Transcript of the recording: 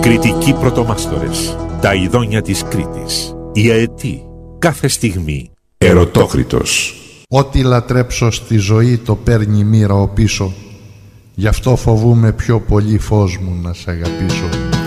Κρητικοί πρωτομάστορες, τα ειδόνια της Κρήτης, η αετή, κάθε στιγμή, Ερωτόκριτος. Ό,τι λατρέψω στη ζωή το παίρνει μοίρα ο πίσω. Γι' αυτό φοβούμαι πιο πολύ, φως μου, να σ' αγαπήσω.